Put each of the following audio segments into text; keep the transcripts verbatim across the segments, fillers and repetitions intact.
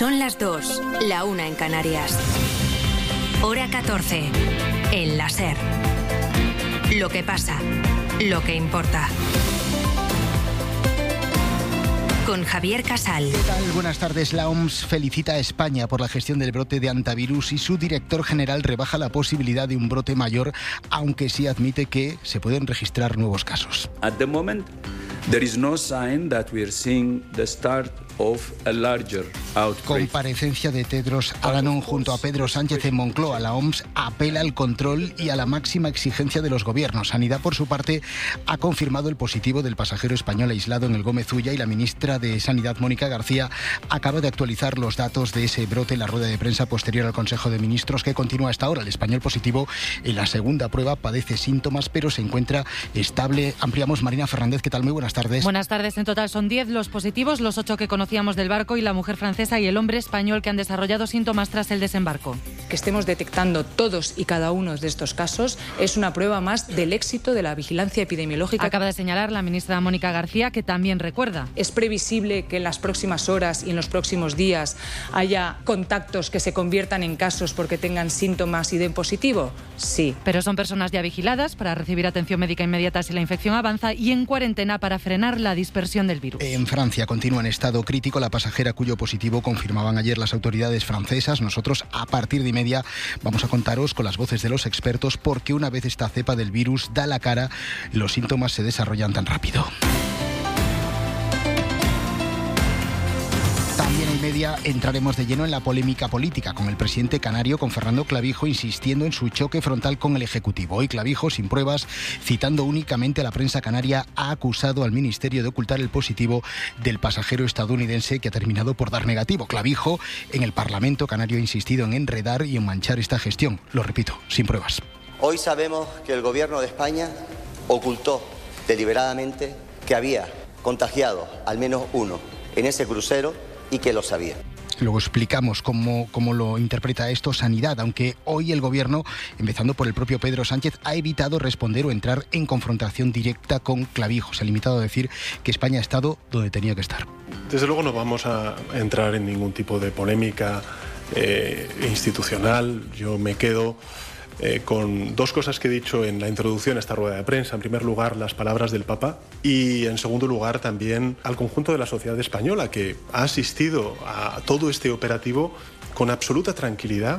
Son las dos, la una en Canarias. Hora catorce, en la SER. Lo que pasa, lo que importa. Con Javier Casal. ¿Qué tal? Buenas tardes. La O M S felicita a España por la gestión del brote de hantavirus y su director general rebaja la posibilidad de un brote mayor, aunque sí admite que se pueden registrar nuevos casos. At the moment, there is no sign that we are seeing the start of a larger outbreak. Comparecencia de Tedros Adhanom junto a Pedro Sánchez en Moncloa. La O M S apela al control y a la máxima exigencia de los gobiernos. Sanidad, por su parte, ha confirmado el positivo del pasajero español aislado en el Gómez Ulla y la ministra de Sanidad, Mónica García, acaba de actualizar los datos de ese brote en la rueda de prensa posterior al Consejo de Ministros, que continúa hasta ahora. El español positivo en la segunda prueba padece síntomas, pero se encuentra estable. Ampliamos. Marina Fernández, ¿qué tal? Muy buenas tardes. Buenas tardes. En total son diez los positivos, los ocho que conocíamos del barco y la mujer francesa y el hombre español que han desarrollado síntomas tras el desembarco. Que estemos detectando todos y cada uno de estos casos es una prueba más del éxito de la vigilancia epidemiológica. Acaba de señalar la ministra Mónica García, que también recuerda. Es previsible que en las próximas horas y en los próximos días haya contactos que se conviertan en casos porque tengan síntomas y den positivo. Sí. Pero son personas ya vigiladas para recibir atención médica inmediata si la infección avanza y en cuarentena para frenar la dispersión del virus. En Francia continúa en estado crítico la pasajera cuyo positivo confirmaban ayer las autoridades francesas. Nosotros a partir de y media vamos a contaros con las voces de los expertos porque una vez esta cepa del virus da la cara, los síntomas se desarrollan tan rápido. También en media entraremos de lleno en la polémica política con el presidente canario, con Fernando Clavijo, insistiendo en su choque frontal con el Ejecutivo. Hoy Clavijo, sin pruebas, citando únicamente a la prensa canaria, ha acusado al Ministerio de ocultar el positivo del pasajero estadounidense que ha terminado por dar negativo. Clavijo, en el Parlamento canario, ha insistido en enredar y en manchar esta gestión. Lo repito, sin pruebas. Hoy sabemos que el Gobierno de España ocultó deliberadamente que había contagiado al menos uno en ese crucero y que lo sabía. Luego explicamos cómo, cómo lo interpreta esto Sanidad, aunque hoy el Gobierno, empezando por el propio Pedro Sánchez, ha evitado responder o entrar en confrontación directa con Clavijo. Se ha limitado a decir que España ha estado donde tenía que estar. Desde luego no vamos a entrar en ningún tipo de polémica eh, institucional. Yo me quedo Eh, con dos cosas que he dicho en la introducción a esta rueda de prensa. En primer lugar, las palabras del Papa y, en segundo lugar, también al conjunto de la sociedad española que ha asistido a todo este operativo con absoluta tranquilidad.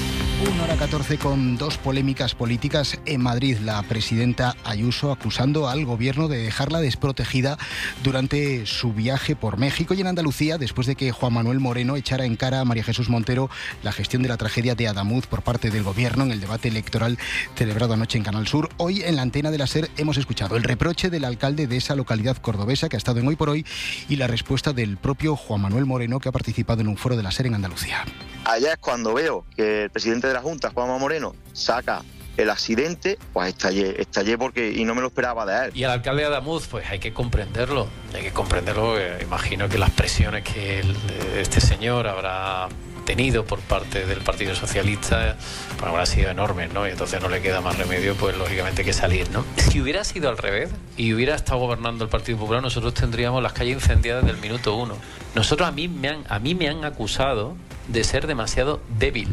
Una hora catorce con dos polémicas políticas en Madrid. La presidenta Ayuso acusando al gobierno de dejarla desprotegida durante su viaje por México, y en Andalucía, después de que Juan Manuel Moreno echara en cara a María Jesús Montero la gestión de la tragedia de Adamuz por parte del gobierno en el debate electoral celebrado anoche en Canal Sur. Hoy en la antena de la SER hemos escuchado el reproche del alcalde de esa localidad cordobesa que ha estado en Hoy por Hoy y la respuesta del propio Juan Manuel Moreno, que ha participado en un foro de la SER en Andalucía. Allá es cuando veo que el presidente de la Junta, Juanma Moreno, saca el accidente, pues estallé, estallé porque y no me lo esperaba de él. Y al alcalde de Adamuz, pues hay que comprenderlo, hay que comprenderlo. Eh, imagino que las presiones que el, este señor habrá tenido por parte del Partido Socialista pues habrán sido enormes, ¿no? Y entonces no le queda más remedio, pues lógicamente, que salir, ¿no? Si hubiera sido al revés y hubiera estado gobernando el Partido Popular, nosotros tendríamos las calles incendiadas desde el minuto uno. Nosotros a mí me han, a mí me han acusado de ser demasiado débil.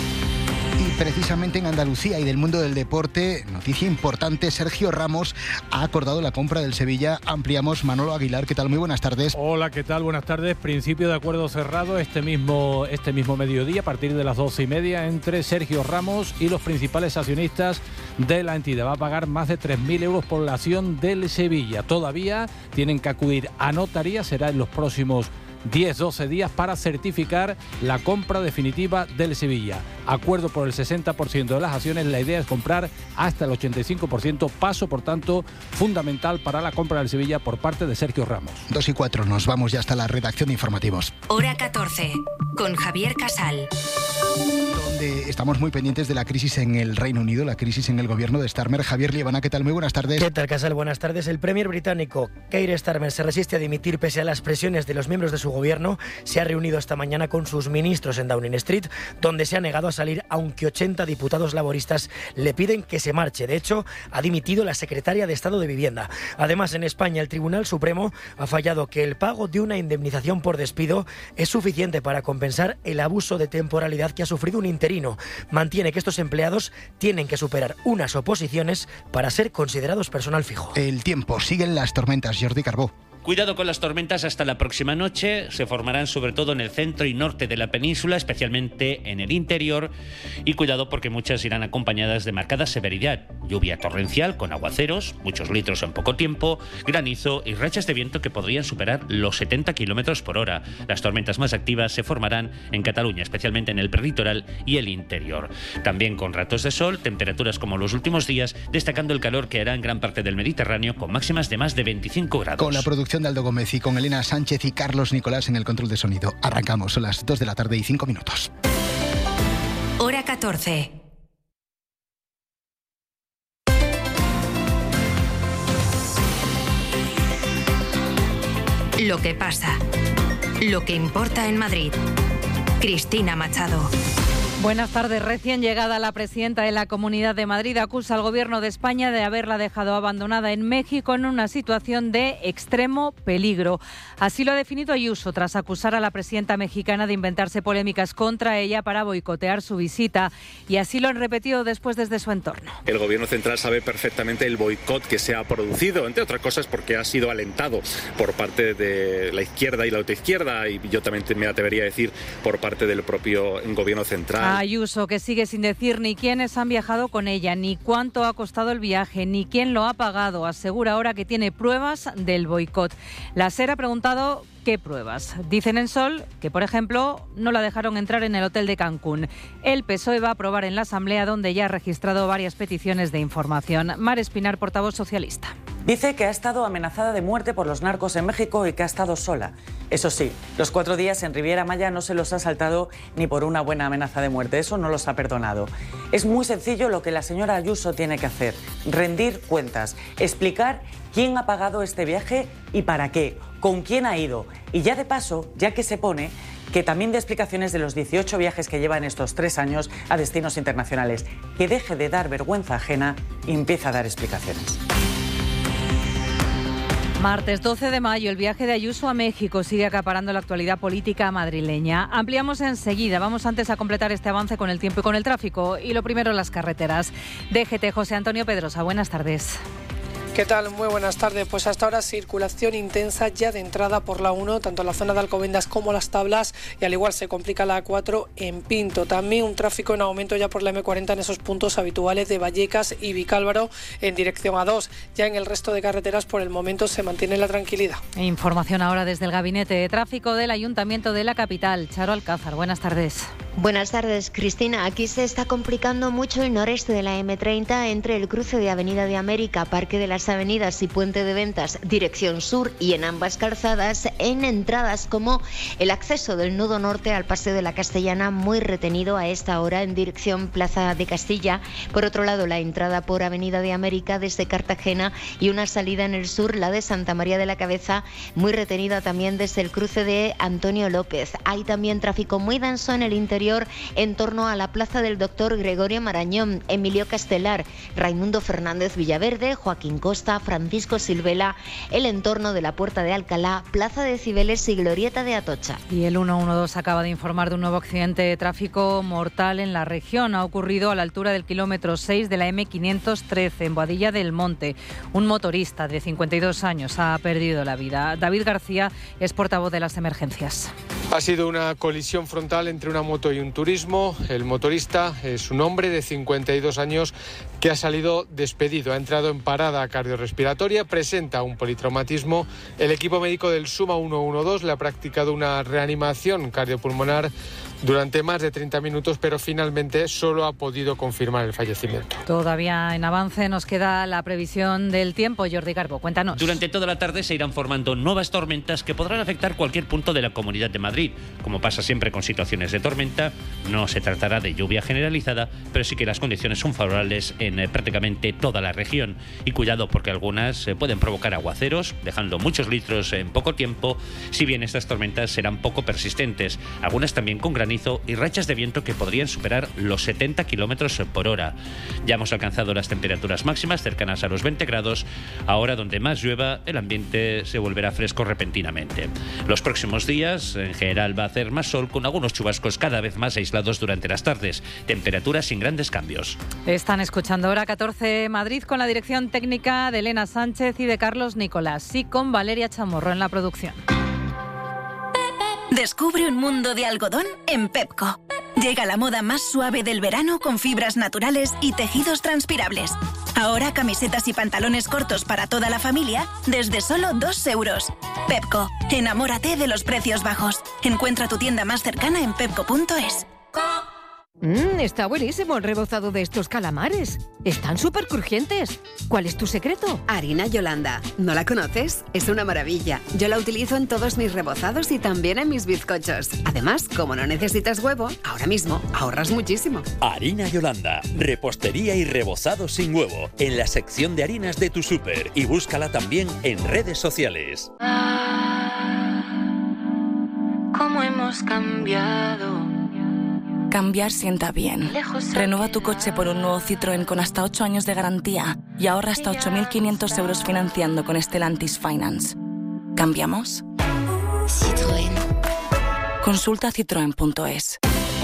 Y precisamente en Andalucía y del mundo del deporte, noticia importante, Sergio Ramos ha acordado la compra del Sevilla. Ampliamos. Manolo Aguilar, ¿qué tal? Muy buenas tardes. Hola, ¿qué tal? Buenas tardes. Principio de acuerdo cerrado este mismo, este mismo mediodía, a partir de las doce y media, entre Sergio Ramos y los principales accionistas de la entidad. Va a pagar más de tres mil euros por la acción del Sevilla. Todavía tienen que acudir a notaría, será en los próximos diez a doce días para certificar la compra definitiva del Sevilla. Acuerdo por el sesenta por ciento de las acciones. La idea es comprar hasta el ochenta y cinco por ciento. Paso, por tanto, fundamental para la compra del Sevilla por parte de Sergio Ramos. Dos y cuatro, nos vamos ya hasta la redacción de informativos. Hora catorce, con Javier Casal. Donde estamos muy pendientes de la crisis en el Reino Unido, la crisis en el gobierno de Starmer. Javier Liebana, ¿qué tal? Muy buenas tardes. ¿Qué tal, Casal? Buenas tardes. El premier británico Keir Starmer se resiste a dimitir pese a las presiones de los miembros de su gobierno. Se ha reunido esta mañana con sus ministros en Downing Street, donde se ha negado a salir, aunque ochenta diputados laboristas le piden que se marche. De hecho, ha dimitido la secretaria de Estado de Vivienda. Además, en España, el Tribunal Supremo ha fallado que el pago de una indemnización por despido es suficiente para compensar el abuso de temporalidad que ha sufrido un interino. Mantiene que estos empleados tienen que superar unas oposiciones para ser considerados personal fijo. El tiempo, siguen las tormentas. Jordi Carbó. Cuidado con las tormentas hasta la próxima noche. Se formarán sobre todo en el centro y norte de la península, especialmente en el interior. Y cuidado porque muchas irán acompañadas de marcada severidad. Lluvia torrencial con aguaceros, muchos litros en poco tiempo, granizo y rachas de viento que podrían superar los setenta kilómetros por hora. Las tormentas más activas se formarán en Cataluña, especialmente en el prelitoral y el interior. También con ratos de sol, temperaturas como los últimos días, destacando el calor que hará en gran parte del Mediterráneo con máximas de más de veinticinco grados. Con la producción de Aldo Gómez y con Elena Sánchez y Carlos Nicolás en el control de sonido. Arrancamos, son las dos de la tarde y cinco minutos. Hora catorce. Lo que pasa. Lo que importa en Madrid. Cristina Machado. Buenas tardes. Recién llegada la presidenta de la Comunidad de Madrid acusa al Gobierno de España de haberla dejado abandonada en México en una situación de extremo peligro. Así lo ha definido Ayuso tras acusar a la presidenta mexicana de inventarse polémicas contra ella para boicotear su visita. Y así lo han repetido después desde su entorno. El Gobierno central sabe perfectamente el boicot que se ha producido, entre otras cosas porque ha sido alentado por parte de la izquierda y la autoizquierda, y yo también me atrevería a decir por parte del propio Gobierno central. Ayuso, que sigue sin decir ni quiénes han viajado con ella, ni cuánto ha costado el viaje, ni quién lo ha pagado. Asegura ahora que tiene pruebas del boicot. La SER ha preguntado qué pruebas. Dicen en Sol que, por ejemplo, no la dejaron entrar en el hotel de Cancún. El P S O E va a aprobar en la Asamblea, donde ya ha registrado varias peticiones de información. Mar Espinar, portavoz socialista. Dice que ha estado amenazada de muerte por los narcos en México y que ha estado sola. Eso sí, los cuatro días en Riviera Maya no se los ha saltado ni por una buena amenaza de muerte. Eso no los ha perdonado. Es muy sencillo lo que la señora Ayuso tiene que hacer. Rendir cuentas. Explicar quién ha pagado este viaje y para qué. Con quién ha ido. Y ya de paso, ya que se pone, que también dé explicaciones de los dieciocho viajes que lleva en estos tres años a destinos internacionales. Que deje de dar vergüenza ajena y empiece a dar explicaciones. Martes doce de mayo, el viaje de Ayuso a México sigue acaparando la actualidad política madrileña. Ampliamos enseguida. Vamos antes a completar este avance con el tiempo y con el tráfico. Y lo primero, las carreteras. D G T, José Antonio Pedrosa, buenas tardes. ¿Qué tal? Muy buenas tardes. Pues hasta ahora circulación intensa ya de entrada por la uno, tanto en la zona de Alcobendas como Las Tablas, y al igual se complica la A cuatro en Pinto. También un tráfico en aumento ya por la M cuarenta en esos puntos habituales de Vallecas y Vicálvaro en dirección A dos. Ya en el resto de carreteras por el momento se mantiene la tranquilidad. Información ahora desde el Gabinete de Tráfico del Ayuntamiento de la capital. Charo Alcázar, buenas tardes. Buenas tardes, Cristina. Aquí se está complicando mucho el noreste de la M treinta entre el cruce de Avenida de América, Parque de las Avenidas y Puente de Ventas, dirección sur, y en ambas calzadas en entradas como el acceso del nudo norte al Paseo de la Castellana, muy retenido a esta hora en dirección Plaza de Castilla. Por otro lado, la entrada por Avenida de América desde Cartagena y una salida en el sur, la de Santa María de la Cabeza, muy retenida también desde el cruce de Antonio López. Hay también tráfico muy denso en el interior en torno a la plaza del Doctor Gregorio Marañón, Emilio Castelar, Raimundo Fernández Villaverde, Joaquín Costa, Francisco Silvela, el entorno de la Puerta de Alcalá, Plaza de Cibeles y Glorieta de Atocha. Y el ciento doce acaba de informar de un nuevo accidente de tráfico mortal en la región. Ha ocurrido a la altura del kilómetro seis de la M quinientos trece en Boadilla del Monte. Un motorista de cincuenta y dos años ha perdido la vida. David García es portavoz de las emergencias. Ha sido una colisión frontal entre una moto y un turismo. El motorista es un hombre de cincuenta y dos años que ha salido despedido. Ha entrado en parada cardiorrespiratoria, presenta un politraumatismo. El equipo médico del Suma ciento doce le ha practicado una reanimación cardiopulmonar durante más de treinta minutos, pero finalmente solo ha podido confirmar el fallecimiento. Todavía en avance nos queda la previsión del tiempo. Jordi Garbo, cuéntanos. Durante toda la tarde se irán formando nuevas tormentas que podrán afectar cualquier punto de la Comunidad de Madrid. Como pasa siempre con situaciones de tormenta, tormenta. No se tratará de lluvia generalizada, pero sí que las condiciones son favorables en eh, prácticamente toda la región. Y cuidado, porque algunas eh, pueden provocar aguaceros, dejando muchos litros en poco tiempo, si bien estas tormentas serán poco persistentes. Algunas también con granizo y rachas de viento que podrían superar los setenta kilómetros por hora. Ya hemos alcanzado las temperaturas máximas cercanas a los veinte grados. Ahora, donde más llueva, el ambiente se volverá fresco repentinamente. Los próximos días, en general, va a hacer más sol, con algunos chubascos cada vez más aislados durante las tardes. Temperaturas sin grandes cambios. Están escuchando Hora catorce Madrid, con la dirección técnica de Elena Sánchez y de Carlos Nicolás, y con Valeria Chamorro en la producción. Descubre un mundo de algodón en Pepco. Llega la moda más suave del verano con fibras naturales y tejidos transpirables. Ahora camisetas y pantalones cortos para toda la familia desde solo dos euros. Pepco, enamórate de los precios bajos. Encuentra tu tienda más cercana en pepco punto es. Mmm, está buenísimo el rebozado de estos calamares. Están súper crujientes. ¿Cuál es tu secreto? Harina Yolanda. ¿No la conoces? Es una maravilla. Yo la utilizo en todos mis rebozados y también en mis bizcochos. Además, como no necesitas huevo, ahora mismo ahorras muchísimo. Harina Yolanda. Repostería y rebozado sin huevo. En la sección de harinas de tu súper. Y búscala también en redes sociales. Ah, cómo hemos cambiado. Cambiar sienta bien. Renueva tu coche por un nuevo Citroën con hasta ocho años de garantía y ahorra hasta ocho mil quinientos euros financiando con Stellantis Finance. ¿Cambiamos? Citroën. Consulta citroen punto es.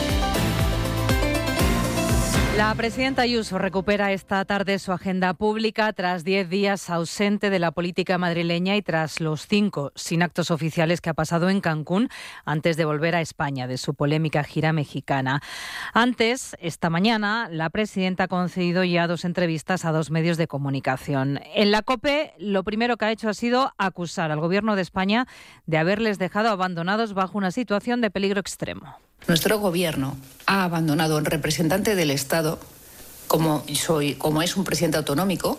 La presidenta Ayuso recupera esta tarde su agenda pública tras diez días ausente de la política madrileña y tras los cinco sin actos oficiales que ha pasado en Cancún antes de volver a España de su polémica gira mexicana. Antes, esta mañana, la presidenta ha concedido ya dos entrevistas a dos medios de comunicación. En la COPE, lo primero que ha hecho ha sido acusar al Gobierno de España de haberles dejado abandonados bajo una situación de peligro extremo. Nuestro gobierno ha abandonado al representante del Estado, como, soy, como es un presidente autonómico,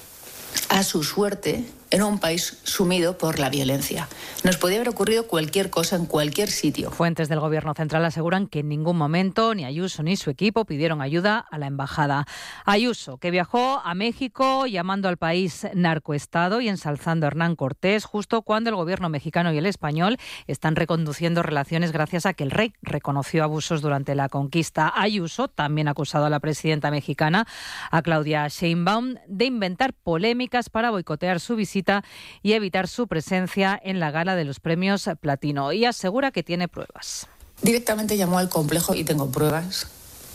a su suerte en un país sumido por la violencia. Nos podía haber ocurrido cualquier cosa en cualquier sitio. Fuentes del Gobierno central aseguran que en ningún momento ni Ayuso ni su equipo pidieron ayuda a la embajada. Ayuso, que viajó a México llamando al país narcoestado y ensalzando a Hernán Cortés justo cuando el Gobierno mexicano y el español están reconduciendo relaciones gracias a que el rey reconoció abusos durante la conquista. Ayuso también ha acusado a la presidenta mexicana, a Claudia Sheinbaum, de inventar polémicas para boicotear su visita y evitar su presencia en la gala de los premios Platino, y asegura que tiene pruebas. Directamente llamó al complejo, y tengo pruebas,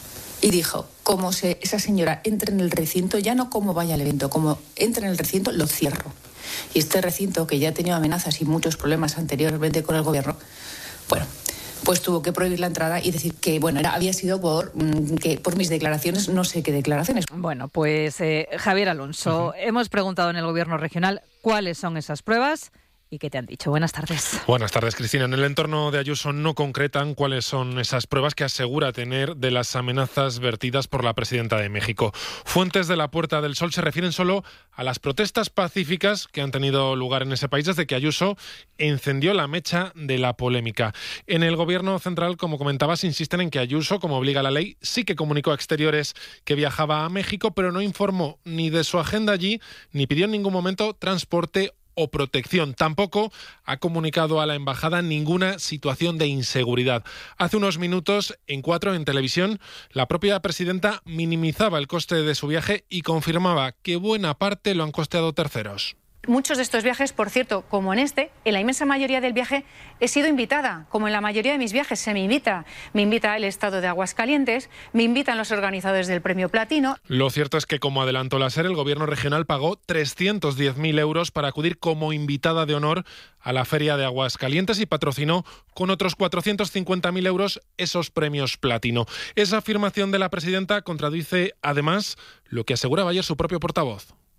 y dijo, como se, esa señora entre en el recinto, ya no como vaya al evento, como entre en el recinto, lo cierro. Y este recinto, que ya ha tenido amenazas y muchos problemas anteriormente con el gobierno, bueno, pues tuvo que prohibir la entrada y decir que, bueno, era, había sido por, que, por mis declaraciones, no sé qué declaraciones. Bueno, pues eh, Javier Alonso, uh-huh. hemos preguntado en el Gobierno regional cuáles son esas pruebas. ¿Y qué te han dicho? Buenas tardes. Buenas tardes, Cristina. En el entorno de Ayuso no concretan cuáles son esas pruebas que asegura tener de las amenazas vertidas por la presidenta de México. Fuentes de la Puerta del Sol se refieren solo a las protestas pacíficas que han tenido lugar en ese país desde que Ayuso encendió la mecha de la polémica. En el Gobierno central, como comentabas, insisten en que Ayuso, como obliga la ley, sí que comunicó a Exteriores que viajaba a México, pero no informó ni de su agenda allí, ni pidió en ningún momento transporte o protección. Tampoco ha comunicado a la embajada ninguna situación de inseguridad. Hace unos minutos, en Cuatro, en televisión, la propia presidenta minimizaba el coste de su viaje y confirmaba que buena parte lo han costeado terceros. Muchos de estos viajes, por cierto, como en este, en la inmensa mayoría del viaje he sido invitada, como en la mayoría de mis viajes se me invita. Me invita el Estado de Aguascalientes, me invitan los organizadores del Premio Platino. Lo cierto es que, como adelantó la SER, el Gobierno regional pagó trescientos diez mil euros para acudir como invitada de honor a la Feria de Aguascalientes y patrocinó con otros cuatrocientos cincuenta mil euros esos premios Platino. Esa afirmación de la presidenta contradice, además, lo que aseguraba ayer su propio portavoz.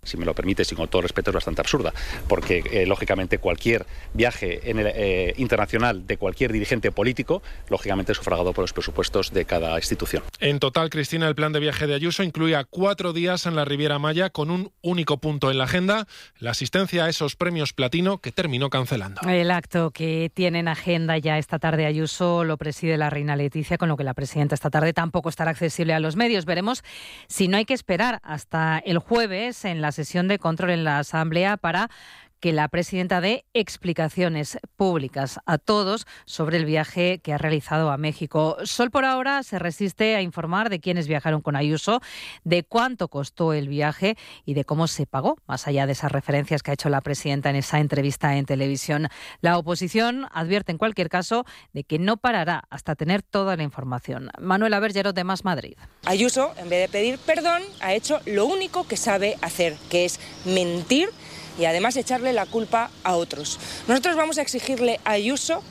Si me lo permite, sin con todo respeto, es bastante absurda, porque eh, lógicamente cualquier viaje en el, eh, internacional de cualquier dirigente político, lógicamente es sufragado por los presupuestos de cada institución. En total, Cristina, el plan de viaje de Ayuso incluía cuatro días en la Riviera Maya con un único punto en la agenda, la asistencia a esos premios platino que terminó cancelando. El acto que tiene en agenda ya esta tarde Ayuso lo preside la reina Leticia, con lo que la presidenta esta tarde tampoco estará accesible a los medios. Veremos si no hay que esperar hasta el jueves en la sesión de control en la Asamblea para que la presidenta dé explicaciones públicas a todos sobre el viaje que ha realizado a México. Sol por ahora se resiste a informar de quiénes viajaron con Ayuso, de cuánto costó el viaje y de cómo se pagó, más allá de esas referencias que ha hecho la presidenta en esa entrevista en televisión. La oposición advierte en cualquier caso de que no parará hasta tener toda la información. Manuela Bergerot, de Más Madrid. Ayuso, en vez de pedir perdón, ha hecho lo único que sabe hacer, que es mentir y además echarle la culpa a otros. Nosotros vamos a exigirle a Ayuso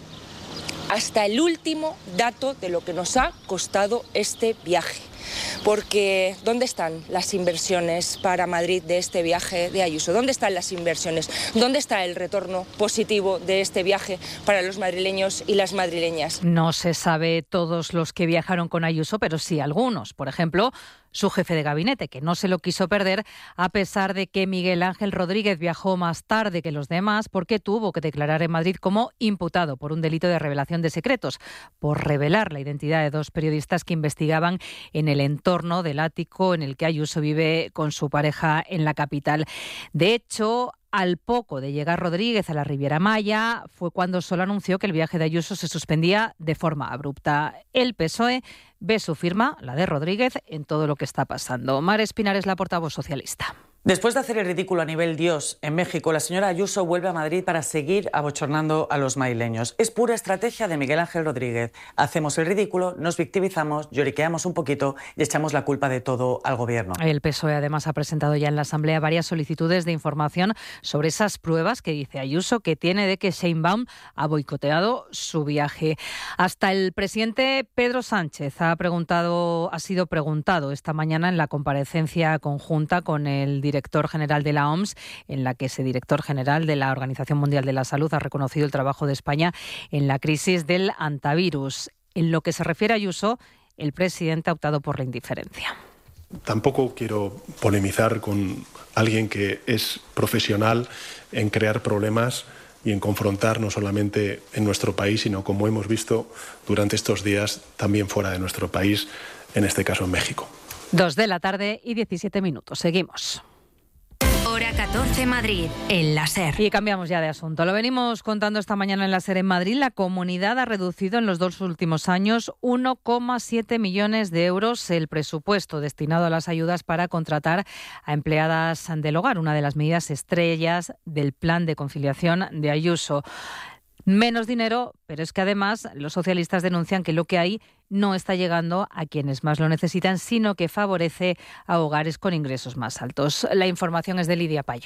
hasta el último dato de lo que nos ha costado este viaje. Porque ¿dónde están las inversiones para Madrid de este viaje de Ayuso? ¿Dónde están las inversiones? ¿Dónde está el retorno positivo de este viaje para los madrileños y las madrileñas? No se sabe todos los que viajaron con Ayuso, pero sí algunos. Por ejemplo, su jefe de gabinete, que no se lo quiso perder a pesar de que Miguel Ángel Rodríguez viajó más tarde que los demás porque tuvo que declarar en Madrid como imputado por un delito de revelación de secretos, por revelar la identidad de dos periodistas que investigaban en el entorno del ático en el que Ayuso vive con su pareja en la capital. De hecho, al poco de llegar Rodríguez a la Riviera Maya, fue cuando solo anunció que el viaje de Ayuso se suspendía de forma abrupta. El P S O E ve su firma, la de Rodríguez, en todo lo que está pasando. Mar Espinar es la portavoz socialista. Después de hacer el ridículo a nivel Dios en México, la señora Ayuso vuelve a Madrid para seguir abochornando a los madrileños. Es pura estrategia de Miguel Ángel Rodríguez. Hacemos el ridículo, nos victimizamos, lloriqueamos un poquito y echamos la culpa de todo al gobierno. El P S O E además ha presentado ya en la Asamblea varias solicitudes de información sobre esas pruebas que dice Ayuso que tiene de que Sheinbaum ha boicoteado su viaje. Hasta el presidente Pedro Sánchez ha preguntado, ha sido preguntado esta mañana en la comparecencia conjunta con el director general de la O M S, en la que ese director general de la Organización Mundial de la Salud ha reconocido el trabajo de España en la crisis del antivirus. En lo que se refiere a Ayuso, el presidente ha optado por la indiferencia. Tampoco quiero polemizar con alguien que es profesional en crear problemas y en confrontar no solamente en nuestro país, sino como hemos visto durante estos días también fuera de nuestro país, en este caso en México. Dos de la tarde y diecisiete minutos. Seguimos. Hora catorce Madrid, en la SER. Y cambiamos ya de asunto. Lo venimos contando esta mañana en la SER en Madrid. La comunidad ha reducido en los dos últimos años uno coma siete millones de euros el presupuesto destinado a las ayudas para contratar a empleadas del hogar, una de las medidas estrellas del plan de conciliación de Ayuso. Menos dinero, pero es que además los socialistas denuncian que lo que hay no está llegando a quienes más lo necesitan, sino que favorece a hogares con ingresos más altos. La información es de Lidia Payo.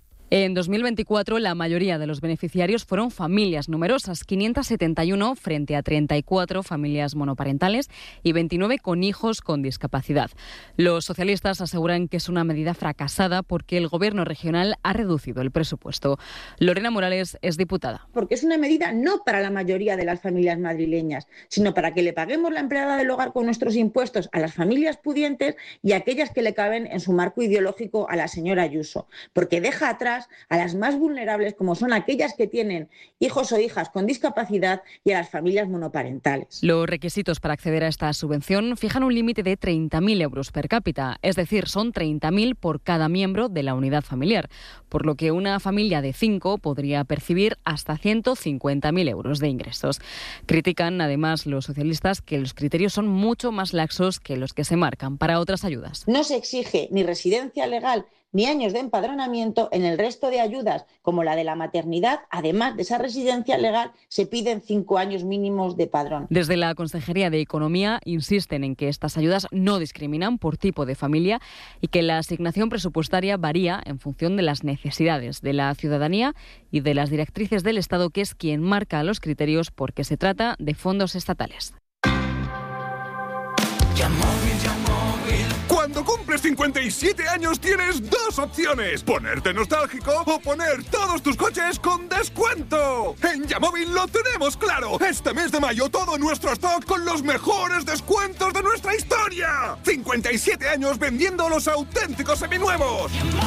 En dos mil veinticuatro, la mayoría de los beneficiarios fueron familias numerosas, quinientas setenta y uno frente a treinta y cuatro familias monoparentales y veintinueve con hijos con discapacidad. Los socialistas aseguran que es una medida fracasada porque el Gobierno regional ha reducido el presupuesto. Lorena Morales es diputada. Porque es una medida no para la mayoría de las familias madrileñas, sino para que le paguemos la empleada del hogar con nuestros impuestos a las familias pudientes y a aquellas que le caben en su marco ideológico a la señora Ayuso, porque deja atrás a las más vulnerables, como son aquellas que tienen hijos o hijas con discapacidad, y a las familias monoparentales. Los requisitos para acceder a esta subvención fijan un límite de treinta mil euros per cápita, es decir, son treinta mil por cada miembro de la unidad familiar, por lo que una familia de cinco podría percibir hasta ciento cincuenta mil euros de ingresos. Critican, además, los socialistas que los criterios son mucho más laxos que los que se marcan para otras ayudas. No se exige ni residencia legal ni años de empadronamiento. En el resto de ayudas, como la de la maternidad, además de esa residencia legal, se piden cinco años mínimos de padrón. Desde la Consejería de Economía insisten en que estas ayudas no discriminan por tipo de familia y que la asignación presupuestaria varía en función de las necesidades de la ciudadanía y de las directrices del Estado, que es quien marca los criterios porque se trata de fondos estatales. Ya móvil, ya móvil. Cuando cumples cincuenta y siete años tienes dos opciones: ponerte nostálgico o poner todos tus coches con descuento. En Yamóvil lo tenemos claro. Este mes de mayo todo nuestro stock con los mejores descuentos de nuestra historia. cincuenta y siete años vendiendo los auténticos seminuevos.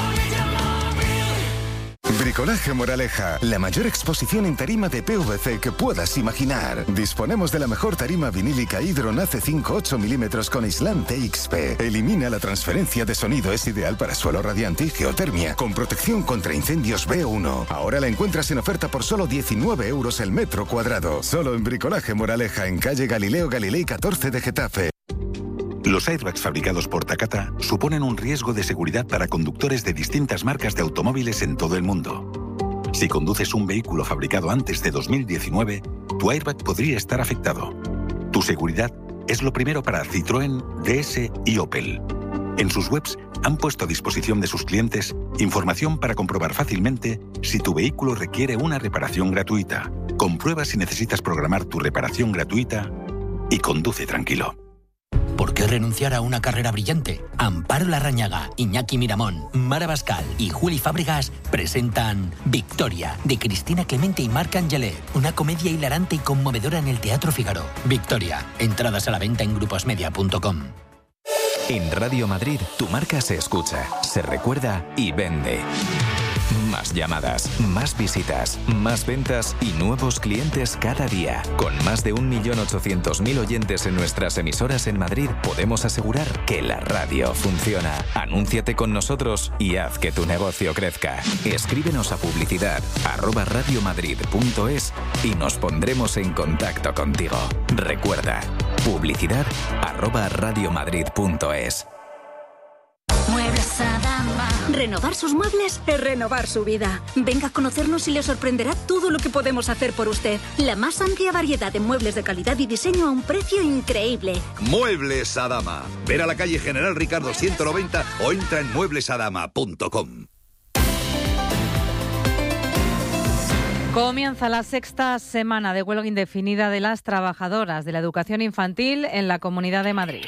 Bricolaje Moraleja, la mayor exposición en tarima de P V C que puedas imaginar. Disponemos de la mejor tarima vinílica Hydron A C cinco ocho milímetros con aislante X P. Elimina la transferencia de sonido, es ideal para suelo radiante y geotermia, con protección contra incendios B uno. Ahora la encuentras en oferta por solo diecinueve euros el metro cuadrado. Solo en Bricolaje Moraleja, en calle Galileo Galilei catorce de Getafe. Los airbags fabricados por Takata suponen un riesgo de seguridad para conductores de distintas marcas de automóviles en todo el mundo. Si conduces un vehículo fabricado antes de dos mil diecinueve, tu airbag podría estar afectado. Tu seguridad es lo primero para Citroën, D S y Opel. En sus webs han puesto a disposición de sus clientes información para comprobar fácilmente si tu vehículo requiere una reparación gratuita. Comprueba si necesitas programar tu reparación gratuita y conduce tranquilo. ¿Por qué renunciar a una carrera brillante? Amparo Larrañaga, Iñaki Miramón, Mara Bascal y Juli Fábregas presentan Victoria, de Cristina Clemente y Marc Angelet. Una comedia hilarante y conmovedora en el Teatro Fígaro. Victoria. Entradas a la venta en gruposmedia punto com. En Radio Madrid, tu marca se escucha, se recuerda y vende. Más llamadas, más visitas, más ventas y nuevos clientes cada día. Con más de un millón ochocientos mil oyentes en nuestras emisoras en Madrid, podemos asegurar que la radio funciona. Anúnciate con nosotros y haz que tu negocio crezca. Escríbenos a publicidad arroba radiomadrid punto es y nos pondremos en contacto contigo. Recuerda, publicidad arroba radiomadrid punto es. Muebles Adama. Renovar sus muebles es renovar su vida. Venga a conocernos y le sorprenderá todo lo que podemos hacer por usted. La más amplia variedad de muebles de calidad y diseño a un precio increíble. Muebles Adama. Ver a la calle General Ricardo ciento noventa o entra en muebles adama punto com. Comienza la sexta semana de huelga indefinida de las trabajadoras de la educación infantil en la Comunidad de Madrid.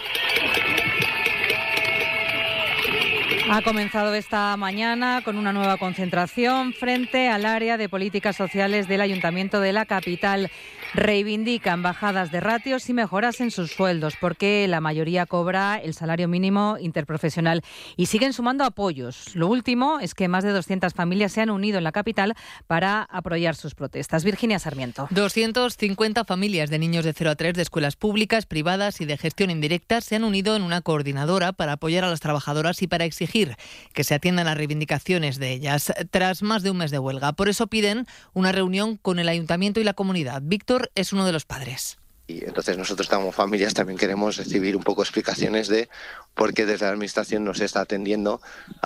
Ha comenzado esta mañana con una nueva concentración frente al área de políticas sociales del Ayuntamiento de la capital. Reivindican bajadas de ratios y mejoras en sus sueldos porque la mayoría cobra el salario mínimo interprofesional y siguen sumando apoyos. Lo último es que más de doscientas familias se han unido en la capital para apoyar sus protestas. Virginia Sarmiento. doscientas cincuenta familias de niños de cero a tres de escuelas públicas, privadas y de gestión indirecta se han unido en una coordinadora para apoyar a las trabajadoras y para exigir que se atiendan las reivindicaciones de ellas tras más de un mes de huelga. Por eso piden una reunión con el Ayuntamiento y la comunidad. Víctor es uno de los padres. Y entonces nosotros como familias también queremos recibir un poco explicaciones de por qué desde la Administración no se está atendiendo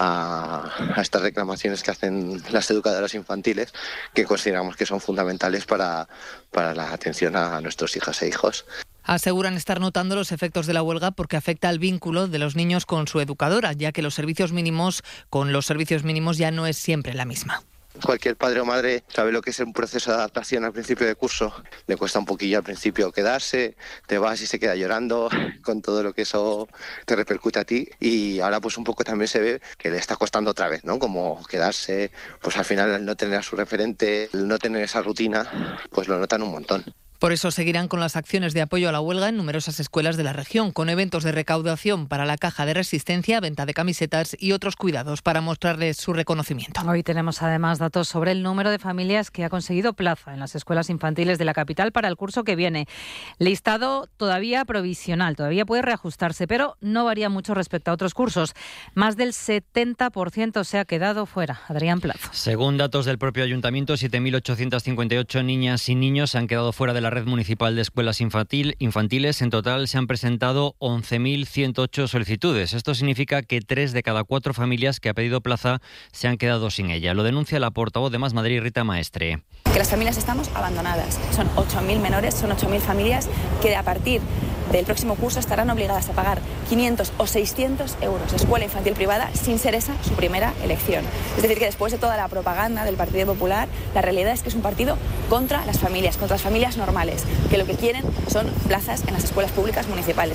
a, a estas reclamaciones que hacen las educadoras infantiles, que consideramos que son fundamentales para, para la atención a nuestros hijas e hijos. Aseguran estar notando los efectos de la huelga porque afecta al vínculo de los niños con su educadora, ya que los servicios mínimos con los servicios mínimos ya no es siempre la misma. Cualquier padre o madre sabe lo que es un proceso de adaptación al principio de curso. Le cuesta un poquillo al principio quedarse, te vas y se queda llorando con todo lo que eso te repercute a ti. Y ahora pues un poco también se ve que le está costando otra vez, ¿no? Como quedarse, pues al final el no tener a su referente, el no tener esa rutina, pues lo notan un montón. Por eso seguirán con las acciones de apoyo a la huelga en numerosas escuelas de la región, con eventos de recaudación para la caja de resistencia, venta de camisetas y otros cuidados para mostrarles su reconocimiento. Hoy tenemos además datos sobre el número de familias que ha conseguido plaza en las escuelas infantiles de la capital para el curso que viene. Listado todavía provisional, todavía puede reajustarse, pero no varía mucho respecto a otros cursos. Más del setenta por ciento se ha quedado fuera. Adrián Plazo. Según datos del propio ayuntamiento, siete mil ochocientas cincuenta y ocho niñas y niños se han quedado fuera de la red municipal de escuelas infantil, infantiles. En total se han presentado once mil ciento ocho solicitudes. Esto significa que tres de cada cuatro familias que ha pedido plaza se han quedado sin ella. Lo denuncia la portavoz de Más Madrid, Rita Maestre. Que las familias estamos abandonadas. Son ocho mil menores, son ocho mil familias que a partir del próximo curso estarán obligadas a pagar quinientos o seiscientos euros de escuela infantil privada sin ser esa su primera elección. Es decir, que después de toda la propaganda del Partido Popular, la realidad es que es un partido contra las familias, contra las familias normales, que lo que quieren son plazas en las escuelas públicas municipales.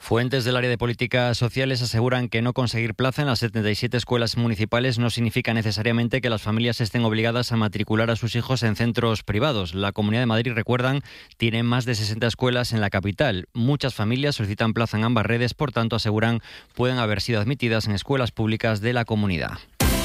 Fuentes del área de políticas sociales aseguran que no conseguir plaza en las setenta y siete escuelas municipales no significa necesariamente que las familias estén obligadas a matricular a sus hijos en centros privados. La Comunidad de Madrid, recuerdan, tiene más de sesenta escuelas en la capital. Muchas familias solicitan plaza en ambas redes, por tanto, aseguran, pueden haber sido admitidas en escuelas públicas de la comunidad.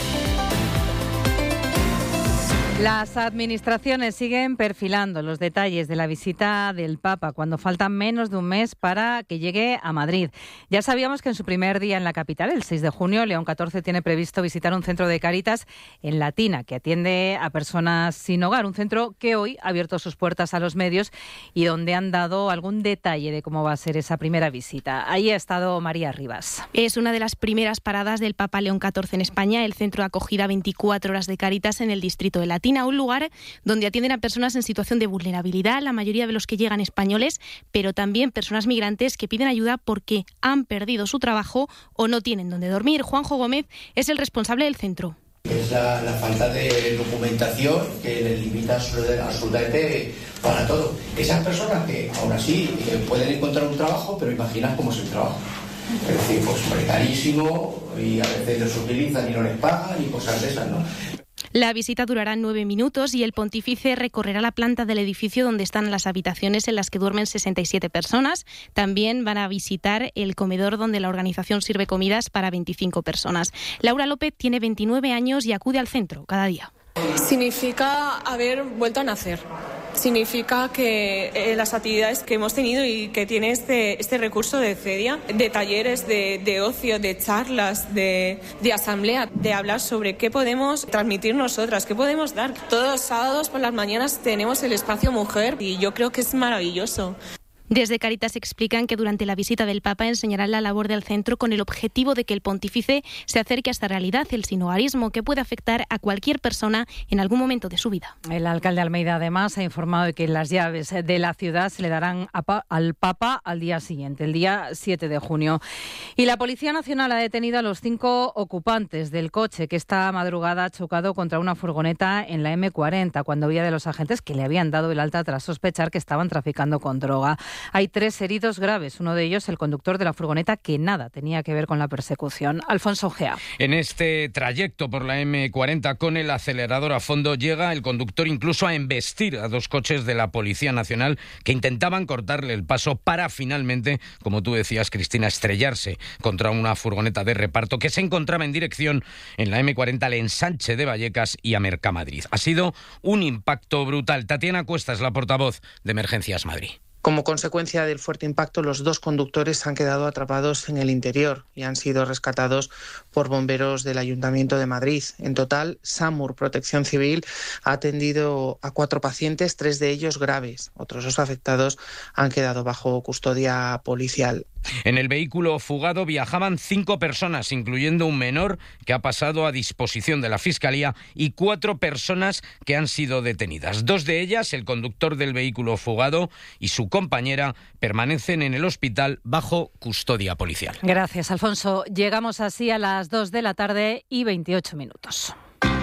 Las administraciones siguen perfilando los detalles de la visita del Papa cuando falta menos de un mes para que llegue a Madrid. Ya sabíamos que en su primer día en la capital, el seis de junio, León catorce tiene previsto visitar un centro de Cáritas en Latina que atiende a personas sin hogar, un centro que hoy ha abierto sus puertas a los medios y donde han dado algún detalle de cómo va a ser esa primera visita. Ahí ha estado María Rivas. Es una de las primeras paradas del Papa León catorce en España, el centro de acogida veinticuatro horas de Cáritas en el distrito de Latina, un lugar donde atienden a personas en situación de vulnerabilidad, la mayoría de los que llegan españoles, pero también personas migrantes que piden ayuda porque han perdido su trabajo o no tienen donde dormir. Juanjo Gómez es el responsable del centro. Es la, la falta de documentación que les limita absolutamente para todo. Esas personas que aún así eh, pueden encontrar un trabajo, pero imaginas cómo es el trabajo. Es decir, pues precarísimo, y a veces los utilizan y no les pagan y cosas de esas, ¿no? La visita durará nueve minutos y el pontífice recorrerá la planta del edificio donde están las habitaciones en las que duermen sesenta y siete personas. También van a visitar el comedor donde la organización sirve comidas para veinticinco personas. Laura López tiene veintinueve años y acude al centro cada día. Significa haber vuelto a nacer. Significa que eh, las actividades que hemos tenido y que tiene este, este recurso de CEDIA, de talleres de, de ocio, de charlas, de, de asamblea, de hablar sobre qué podemos transmitir nosotras, qué podemos dar. Todos los sábados por las mañanas tenemos el espacio mujer y yo creo que es maravilloso. Desde Cáritas explican que durante la visita del Papa enseñarán la labor del centro con el objetivo de que el pontífice se acerque a esta realidad, el sinhogarismo, que puede afectar a cualquier persona en algún momento de su vida. El alcalde de Almeida, además, ha informado de que las llaves de la ciudad se le darán a pa- al Papa al día siguiente, el día siete de junio. Y la Policía Nacional ha detenido a los cinco ocupantes del coche que esta madrugada ha chocado contra una furgoneta en la eme cuarenta, cuando huía de los agentes que le habían dado el alta tras sospechar que estaban traficando con droga. Hay tres heridos graves, uno de ellos el conductor de la furgoneta, que nada tenía que ver con la persecución. Alfonso Gea. En este trayecto por la eme cuarenta con el acelerador a fondo llega el conductor incluso a embestir a dos coches de la Policía Nacional que intentaban cortarle el paso para finalmente, como tú decías, Cristina, estrellarse contra una furgoneta de reparto que se encontraba en dirección en la eme cuarenta al ensanche de Vallecas y a Mercamadrid. Ha sido un impacto brutal. Tatiana Cuesta es la portavoz de Emergencias Madrid. Como consecuencia del fuerte impacto, los dos conductores han quedado atrapados en el interior y han sido rescatados por bomberos del Ayuntamiento de Madrid. En total, SAMUR, Protección Civil, ha atendido a cuatro pacientes, tres de ellos graves. Otros dos afectados han quedado bajo custodia policial. En el vehículo fugado viajaban cinco personas, incluyendo un menor que ha pasado a disposición de la Fiscalía y cuatro personas que han sido detenidas. Dos de ellas, el conductor del vehículo fugado y su compañera, permanecen en el hospital bajo custodia policial. Gracias, Alfonso. Llegamos así a las dos de la tarde y veintiocho minutos.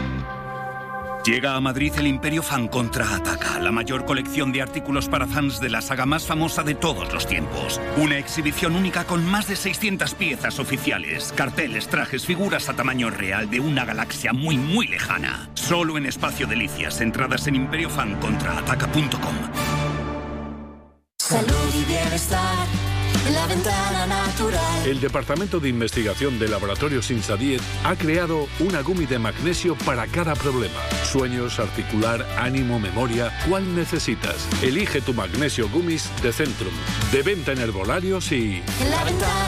Llega a Madrid el Imperio Fan Contraataca, la mayor colección de artículos para fans de la saga más famosa de todos los tiempos. Una exhibición única con más de seiscientas piezas oficiales, carteles, trajes, figuras a tamaño real de una galaxia muy muy lejana. Solo en Espacio Delicias, entradas en imperio fan contraataca punto com. Salud y bienestar en la ventana natural. El Departamento de Investigación de Laboratorios INSADIET ha creado una gummy de magnesio para cada problema. Sueños, articular, ánimo, memoria. ¿Cuál necesitas? Elige tu magnesio gummies de Centrum. De venta en herbolarios y... En la ventana